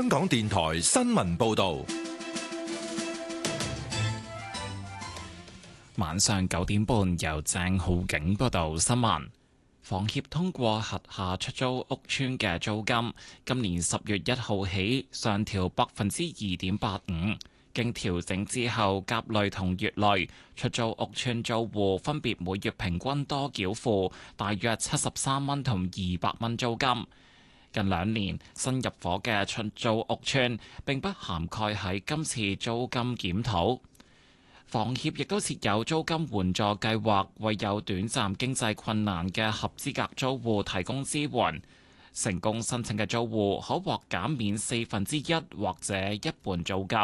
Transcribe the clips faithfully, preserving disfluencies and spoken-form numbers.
香港電台新聞報道。 晚上九點半，由鄭浩景報道新聞。房協通過轄下出租屋邨嘅租金，今年十月一號起上調百分之二點八五。經調整之後，甲類同乙類出租屋邨租戶分別每月平均多繳付大約七十三蚊同二百蚊租金。近兩年新入伙嘅出租屋邨並不涵蓋喺今次租金檢討。房協亦都設有租金援助計劃，為有短暫經濟困難嘅合資格租戶提供支援。成功申請嘅租戶可獲減免四分之一或者一半租金。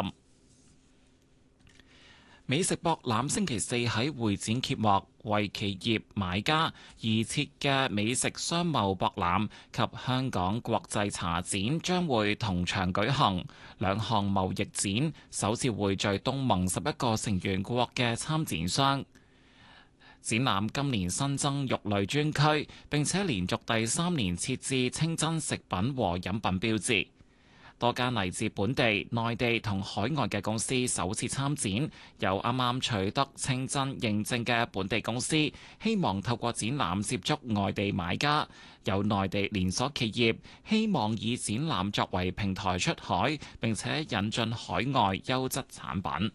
美食博覽星期四喺會展揭幕，為企業買家而設嘅美食商貿博覽及香港國際茶展將會同場舉行。兩項貿易展首次匯聚東盟十一個成員國嘅參展商。展覽今年新增肉類專區，並且連續第三年設置清真食品和飲品標誌。多間嚟自本地、內地同海外嘅公司首次參展，有啱啱取得清真認證嘅本地公司，希望透過展覽接觸外地買家；有內地連鎖企業希望以展覽作為平台出海，並且引進海外優質產品。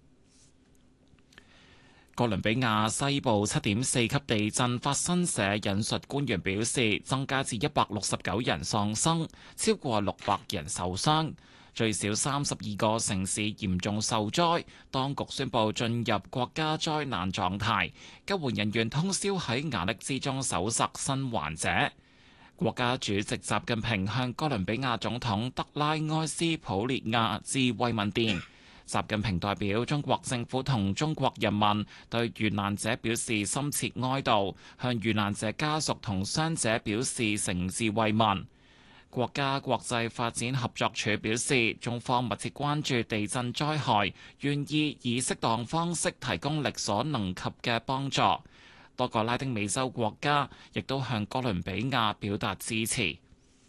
哥倫比亞西部七點四級地震，法新社引述官員表示，增加至一百六十九人喪生，超過六百人受傷，最少三十二個城市嚴重受災。當局宣布進入國家災難狀態，救援人員通宵喺瓦礫之中搜索生還者。國家主席習近平向哥倫比亞總統德拉埃斯普列亞致慰問電。習近平代表中國政府同中國人民對遇難者表示深切哀悼，向遇難者家屬同傷者表示誠摯慰問。國家國際發展合作署表示，中方密切關注地震災害，願意以適當方式提供力所能及嘅幫助。多個拉丁美洲國家亦都向哥倫比亞表達支持。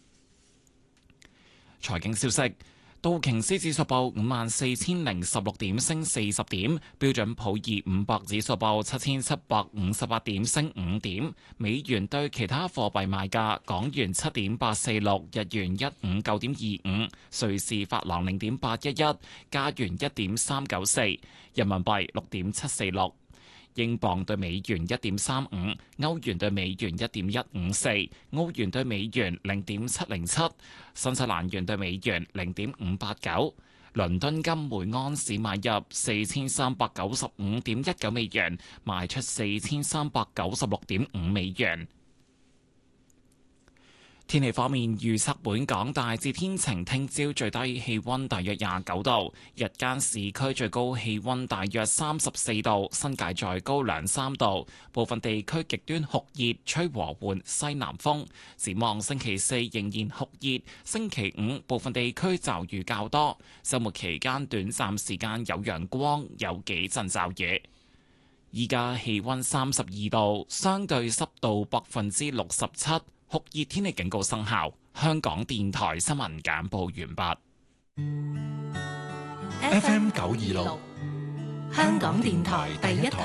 財經消息。道瓊斯指數報五萬四千零十六點，升四十點；標準普爾五百指數報七千七百五十八點，升五點。美元對其他貨幣賣價：港元七點八四六，日元一五九點二五，瑞士法郎零點八一一，加元一點三九四，人民幣六點七四六。英鎊對美元一點三五，歐元對美元一點一五四，澳元對美元零點七零七，新西蘭元對美元零點五八九。倫敦金每盎司買入四千三百九十五點一九美元，賣出四千三百九十六點五美元。天氣方面預測，本港大致天晴，聽朝最低氣溫大約廿九度，日間市區最高氣溫大約三十四度，新界再高兩三度，部分地區極端酷熱，吹和緩西南風。展望星期四仍然酷熱，星期五部分地區驟雨較多，週末期間短暫時間有陽光，有幾陣驟雨。依家氣溫三十二度，相對濕度百分之六十七。酷熱天氣警告生效。香港電台新聞簡報完畢。 F M 九二六，香港電台第一台。